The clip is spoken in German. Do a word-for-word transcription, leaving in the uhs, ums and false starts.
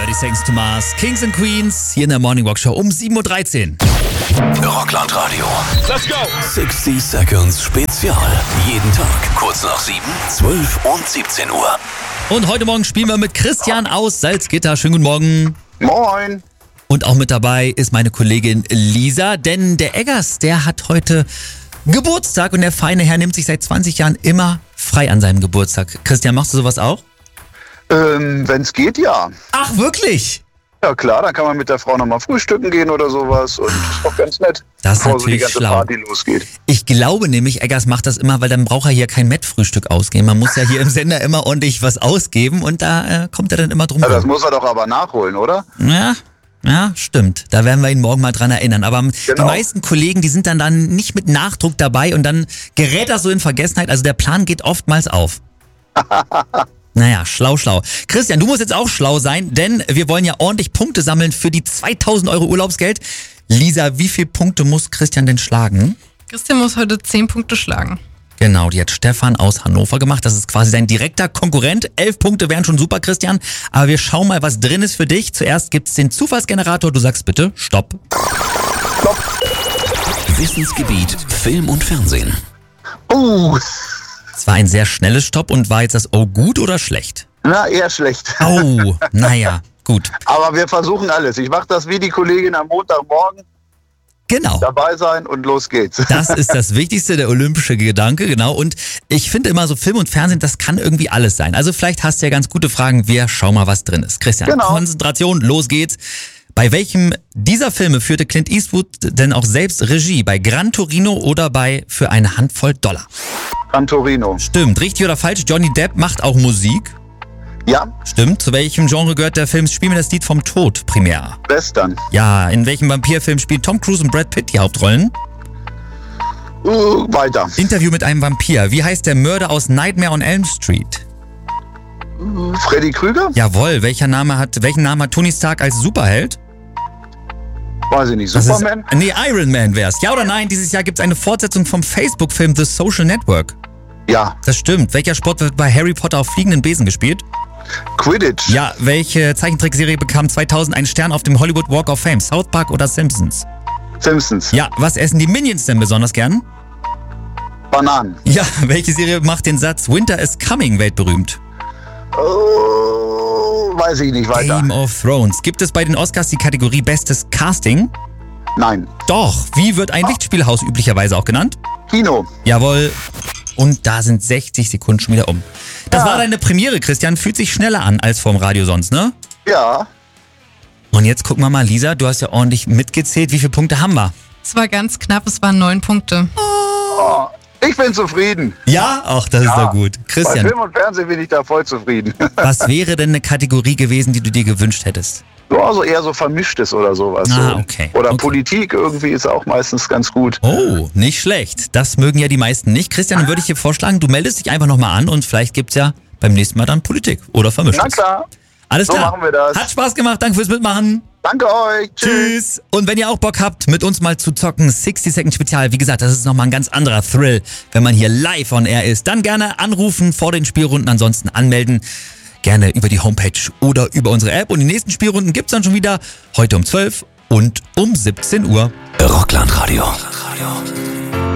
thirty Seconds to Mars, Kings and Queens, hier in der Morning Walk Show um sieben Uhr dreizehn. Rockland Radio. Let's go! sixty Seconds Spezial. Jeden Tag kurz nach sieben, zwölf und siebzehn Uhr. Und heute Morgen spielen wir mit Christian aus Salzgitter. Schönen guten Morgen. Moin. Und auch mit dabei ist meine Kollegin Lisa, denn der Eggers, der hat heute Geburtstag und der feine Herr nimmt sich seit zwanzig Jahren immer frei an seinem Geburtstag. Christian, machst du sowas auch? Ähm, wenn's geht, ja. Ach, wirklich? Ja klar, dann kann man mit der Frau nochmal frühstücken gehen oder sowas und das ist doch ganz nett, Das ist bevor so die natürlich ganze schlau. Party losgeht. Ich glaube nämlich, Eggers macht das immer, weil dann braucht er hier kein Met-Frühstück ausgeben. Man muss ja hier im Sender immer ordentlich was ausgeben und da äh, kommt er dann immer drum Ja, das rum. muss er doch aber nachholen, oder? Ja, ja, stimmt. Da werden wir ihn morgen mal dran erinnern. Aber die Genau. meisten Kollegen, die sind dann, dann nicht mit Nachdruck dabei und dann gerät das so in Vergessenheit. Also der Plan geht oftmals auf. Naja, schlau, schlau. Christian, du musst jetzt auch schlau sein, denn wir wollen ja ordentlich Punkte sammeln für die zweitausend Euro Urlaubsgeld. Lisa, wie viele Punkte muss Christian denn schlagen? Christian muss heute zehn Punkte schlagen. Genau, die hat Stefan aus Hannover gemacht. Das ist quasi dein direkter Konkurrent. Elf Punkte wären schon super, Christian. Aber wir schauen mal, was drin ist für dich. Zuerst gibt's den Zufallsgenerator. Du sagst bitte Stopp. Wissensgebiet Film und Fernsehen. Uh, Es war ein sehr schnelles Stopp und war jetzt das Oh gut oder schlecht? na, eher schlecht. Oh, naja, gut. Aber wir versuchen alles. Ich mache das wie die Kollegin am Montagmorgen. Genau. Dabei sein und los geht's. Das ist das Wichtigste, der olympische Gedanke, genau. Und ich finde immer so Film und Fernsehen, das kann irgendwie alles sein. Also vielleicht hast du ja ganz gute Fragen. Wir schauen mal, was drin ist. Christian, Genau. Konzentration, los geht's. Bei welchem dieser Filme führte Clint Eastwood denn auch selbst Regie? Bei Gran Torino oder bei Für eine Handvoll Dollar? Gran Torino. Stimmt, richtig oder falsch? Johnny Depp macht auch Musik. Ja, Stimmt. Zu welchem Genre gehört der Film Spiel mir das Lied vom Tod primär? Western. Ja, in welchem Vampirfilm spielen Tom Cruise und Brad Pitt die Hauptrollen? Uh, weiter. Interview mit einem Vampir. Wie heißt der Mörder aus Nightmare on Elm Street? Freddy Krüger? Jawohl, welcher Name hat, welchen Namen hat Tony Stark als Superheld? Weiß ich nicht. Das Superman? Ist, nee, Iron Man wär's. Ja oder nein, dieses Jahr gibt's eine Fortsetzung vom Facebook-Film The Social Network. Ja. Das stimmt. Welcher Sport wird bei Harry Potter auf fliegenden Besen gespielt? Quidditch. Ja, welche Zeichentrickserie bekam zweitausend einen Stern auf dem Hollywood Walk of Fame? South Park oder Simpsons? Simpsons. Ja, was essen die Minions denn besonders gern? Bananen. Ja, welche Serie macht den Satz Winter is coming weltberühmt? Oh, weiß ich nicht weiter. Game of Thrones. Gibt es bei den Oscars die Kategorie Bestes Casting? Nein. Doch. Wie wird ein Lichtspielhaus üblicherweise auch genannt? Kino. Jawohl. Und da sind sechzig Sekunden schon wieder um. Das Ja. war deine Premiere, Christian. Fühlt sich schneller an als vorm Radio sonst, ne? Ja. Und jetzt gucken wir mal, Lisa, du hast ja ordentlich mitgezählt. Wie viele Punkte haben wir? Es war ganz knapp, es waren neun Punkte. Oh, ich bin zufrieden. Ja? Ach, das ist doch gut. Bei Christian, Film und Fernsehen bin ich da voll zufrieden. was wäre denn eine Kategorie gewesen, die du dir gewünscht hättest? So, also eher so Vermischtes oder sowas. Ah, so. okay. Oder Okay. Politik irgendwie ist auch meistens ganz gut. Oh, nicht schlecht. Das mögen ja die meisten nicht. Christian, dann würde ich dir vorschlagen, du meldest dich einfach nochmal an und vielleicht gibt's ja beim nächsten Mal dann Politik oder Vermischtes. Na klar. Alles So klar. machen wir das. Hat Spaß gemacht. Danke fürs Mitmachen. Danke euch. Tschüss. Tschüss. Und wenn ihr auch Bock habt, mit uns mal zu zocken, sixty Second Spezial, wie gesagt, das ist nochmal ein ganz anderer Thrill, wenn man hier live on air ist. Dann gerne anrufen vor den Spielrunden, ansonsten anmelden. Gerne über die Homepage oder über unsere App. Und die nächsten Spielrunden gibt's dann schon wieder heute um zwölf und um siebzehn Uhr. Rockland Radio.